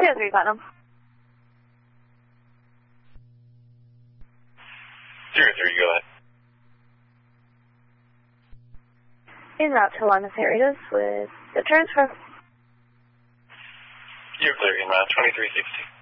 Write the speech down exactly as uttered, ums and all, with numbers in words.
three oh three, Platinum. three oh three, go ahead. En route to Lima Cerritos with the transfer. You're clear, en route, twenty-three sixty.